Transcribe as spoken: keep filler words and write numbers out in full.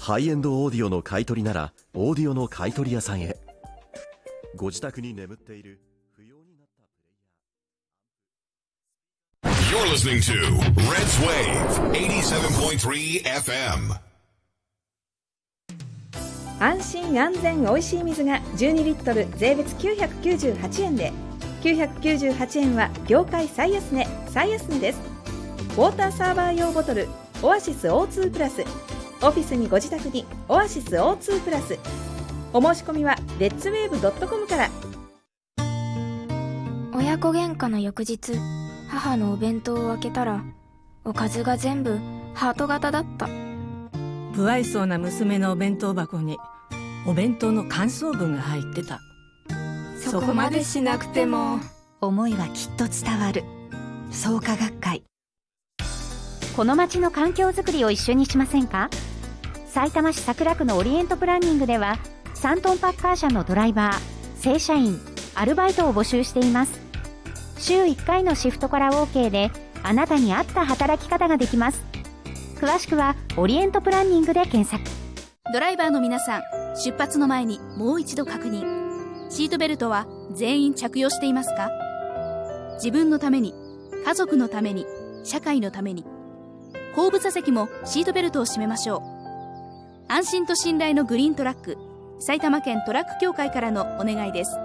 ハイエンドオーディオの買い取りならオーディオの買い取り屋さんへ。ご自宅に眠っている不要になったプレイヤー。 You're listening to Red's Wave はちじゅうななてんさん エフエム。 安心安全おいしい水がじゅうにリットル税別きゅうひゃくきゅうじゅうはちえんで、きゅうひゃくきゅうじゅうはちえんは業界最安値最安値です。ウォーターサーバー用ボトルオアシス オーツー プラス、オフィスにご自宅にオアシス オーツー プラス。お申し込みはレッツウェーブドットコムから。 親子喧嘩の翌日、母のお弁当を開けたらおかずが全部ハート型だった。 不愛想な娘のお弁当箱にお弁当の感想文が入ってた。 そこまでしなくても。 思いはきっと伝わる。創価学会。 この街の環境づくりを一緒にしませんか。さいたま市桜区のオリエントプランニングではさんトンパッカー車のドライバー、正社員、アルバイトを募集しています。週いっかいのシフトから OK で、あなたに合った働き方ができます。詳しくはオリエントプランニングで検索。 ドライバーの皆さん、出発の前にもう一度確認。シートベルトは全員着用していますか？自分のために、家族のために、社会のために。後部座席もシートベルトを締めましょう。安心と信頼のグリーントラック、埼玉県トラック協会からのお願いです。